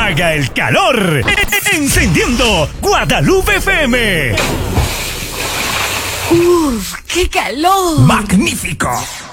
haga el calor. Encendiendo Guadalupe FM. ¡Uf, qué calor! ¡Magnífico!